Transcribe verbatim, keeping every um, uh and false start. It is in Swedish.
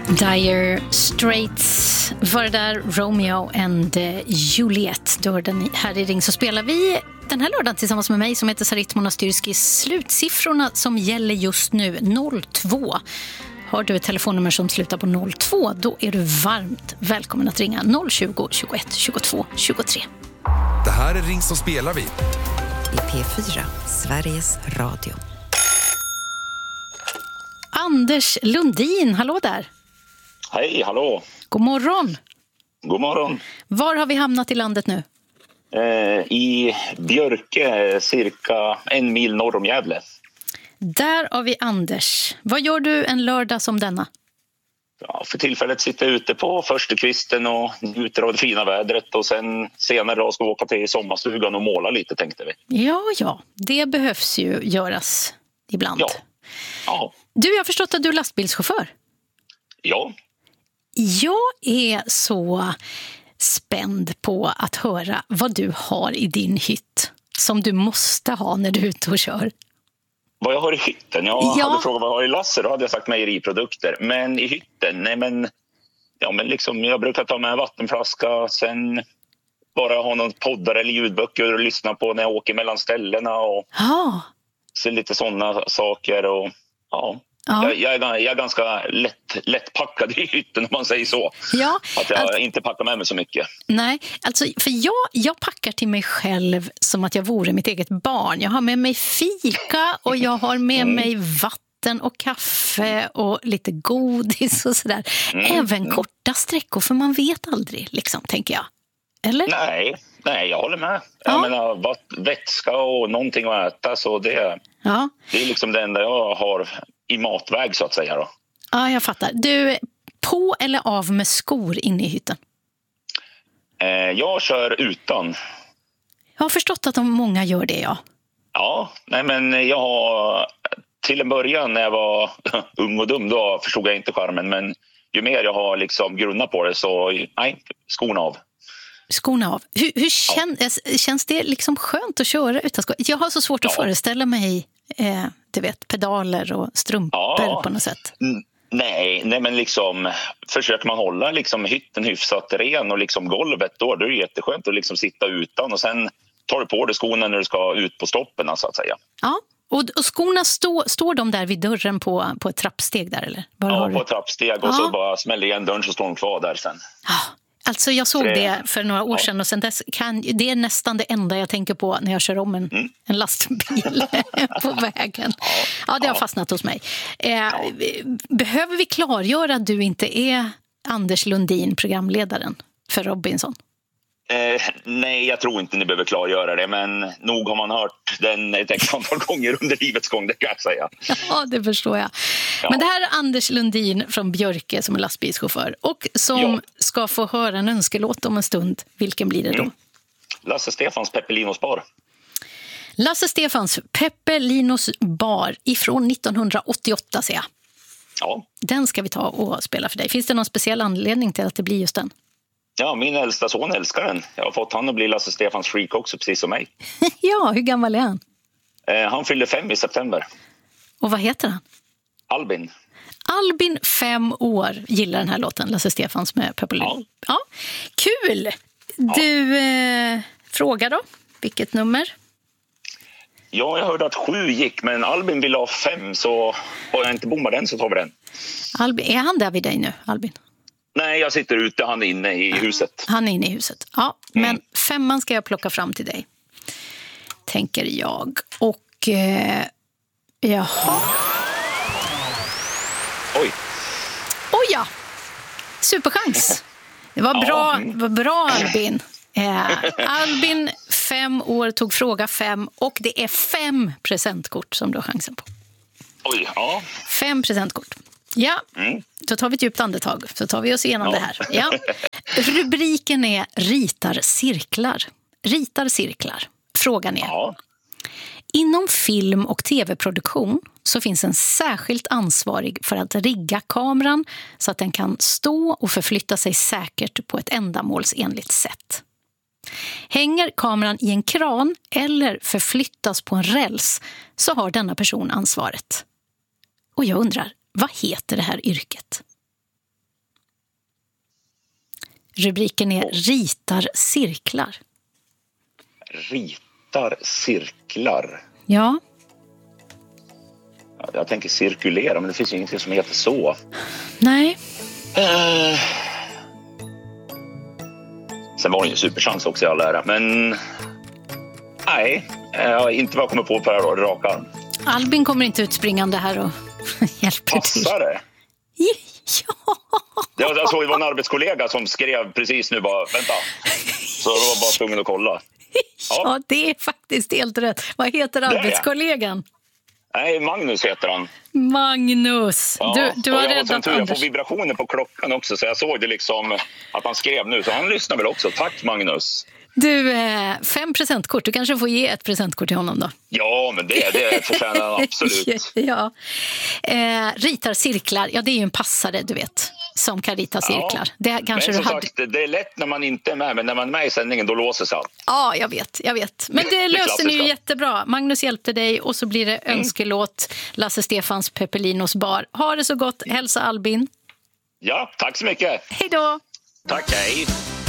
Dire Straits var det där, Romeo and Juliet. Då den här i Ring så spelar vi den här lördagen tillsammans med mig som heter Sarit Monastyrski. Slutsiffrorna som gäller just nu noll två. Har du ett telefonnummer som slutar på noll två, då är du varmt välkommen att ringa noll tjugo, tjugoett, tjugotvå, tjugotre. Det här är Ring så spelar vi i P fyra, Sveriges Radio. Anders Lundin, hallå där. Hej, hallå. God morgon. God morgon. Var har vi hamnat i landet nu? Eh, I Björke, cirka en mil norr om Gävle. Där har vi Anders. Vad gör du en lördag som denna? Ja, för tillfället sitter jag ute på förstukvisten och njuter av det fina vädret. Och sen senare då ska vi åka till sommarstugan och måla lite, tänkte vi. Ja, ja. Det behövs ju göras ibland. Ja. Ja. Du, jag har förstått att du är lastbilschaufför. Ja. Jag är så spänd på att höra vad du har i din hytt som du måste ha när du är ute och kör. Vad jag har i hytten? Jag ja. hade frågat vad jag har i lasser, då hade jag sagt mejeriprodukter. Men i hytten, nej men, ja, men liksom, jag brukar ta med en vattenflaska, sen bara ha någon poddar eller ljudböcker och lyssna på när jag åker mellan ställena. Och ja. så lite sådana saker och ja. Ja. Jag, jag, är, jag är ganska lätt, lättpackad i hytten om man säger så. Ja, att jag alltså, inte packar med mig så mycket. Nej, alltså, för jag, jag packar till mig själv som att jag vore mitt eget barn. Jag har med mig fika och jag har med mm. mig vatten och kaffe och lite godis och sådär. Mm. Även mm. korta sträckor, för man vet aldrig, liksom, tänker jag. Eller? Nej, nej, jag håller med. Ja. Jag menar, vätska och någonting att äta, så det, ja. det är liksom det enda jag har i matväg, så att säga då. Ja, jag fattar. Du, på eller av med skor inne i hytten? Eh, jag kör utan. Jag har förstått att de många gör det, ja. Ja, nej men jag har till en början när jag var ung och dum, då förstod jag inte charmen. Men ju mer jag har liksom grunnat på det, så nej, skorna av. Skorna av. Hur, hur känns, ja. känns det liksom skönt att köra utan skor? Jag har så svårt att ja. föreställa mig eh, du vet, pedaler och strumpor ja. på något sätt. Mm. Nej, nej, men liksom försöker man hålla liksom hytten hyfsat ren och liksom golvet, då, då är det jätteskönt att liksom sitta utan, och sen tar du på dig skorna när du ska ut på stoppen, så att säga. Ja, och, och skorna stå, står de där vid dörren på, på ett trappsteg där, eller? Bara ja, har på ett trappsteg och ja. så bara smäller igen dörren, så står de kvar där sen. Ja. Alltså jag såg det för några år sedan och sen dess kan, det är nästan det enda jag tänker på när jag kör om en, mm. en lastbil på vägen. Ja, det har fastnat hos mig. Eh, behöver vi klargöra att du inte är Anders Lundin, programledaren för Robinson? Eh, nej, jag tror inte ni behöver klargöra det, men nog har man hört den ett antal gånger under livets gång, det kan jag säga. Ja, det förstår jag. Ja. Men det här är Anders Lundin från Björke som är lastbilschaufför och som ja. ska få höra en önskelåt om en stund. Vilken blir det då? Mm. Lasse Stefans Peppelinos bar. Lasse Stefans Peppelinos bar ifrån nittonhundraåttioåtta, säger jag. Ja. Den ska vi ta och spela för dig. Finns det någon speciell anledning till att det blir just den? Ja, min äldsta son älskar den. Jag har fått han att bli Lasse Stefans freak också, precis som mig. Ja, hur gammal är han? Eh, han fyllde fem i september. Och vad heter han? Albin. Albin, fem år, gillar den här låten, Lasse Stefans med Peppelin. Ja. ja. Kul! Du, eh, fråga då, vilket nummer? Ja, jag hörde att sju gick, men Albin vill ha fem, så har jag inte bommat den så tar vi den. Albin, är han där vid dig nu, Albin? Nej, jag sitter ute, han är inne i huset. Han är inne i huset, ja. Mm. Men femman ska jag plocka fram till dig, tänker jag. Och, eh, jaha. Oj. Oj ja, superchans. Det var bra, det var bra Albin. Eh, Albin, fem år, tog fråga fem och det är fem presentkort som du har chansen på. Oj, ja. Fem presentkort. Ja, mm. Då tar vi ett djupt andetag så tar vi oss igenom ja. det här. Ja. Rubriken är ritar cirklar. Ritar cirklar. Frågan är. Ja. Inom film- och tv-produktion så finns en särskilt ansvarig för att rigga kameran så att den kan stå och förflytta sig säkert på ett ändamålsenligt sätt. Hänger kameran i en kran eller förflyttas på en räls så har denna person ansvaret. Och jag undrar, vad heter det här yrket? Rubriken är ritar cirklar. Ritar cirklar. Ja. Ja, jag tänker cirkulera, men det finns ju ingenting som heter så. Nej. Uh... Sen var det ju en superchans också i all ära, men nej, jag har inte vad jag kommer på på det här raka arm. Albin kommer inte utspringande här och hjälper till. Passar det? Ja. Jag, jag såg det var en arbetskollega som skrev precis nu bara, vänta. Så jag var bara tvungen att kolla. Ja, ja det är faktiskt helt rätt. Vad heter arbetskollegan? Nej, Magnus heter han. Magnus, ja, du, du har jag räddat tur, Anders. Jag får vibrationer på klockan också, så jag såg det liksom att han skrev nu. Så han lyssnar väl också. Tack Magnus. Du, eh, fem presentkort. Du kanske får ge ett presentkort till honom då. Ja, men det, det förtjänar han absolut. Ja. Eh, ritar cirklar, ja det är ju en passare du vet. Som kan rita cirklar. Ja, det, kanske men du som hade... sagt, det är lätt när man inte är med, men när man är med i sändningen då låser sig allt. Ja, jag vet, jag vet. Men det löste ni ju jättebra. Magnus hjälpte dig och så blir det mm. önskelåt Lasse Stefans Peppelinos bar. Ha det så gott, hälsa Albin. Ja, tack så mycket. Hej då. Tack, hej.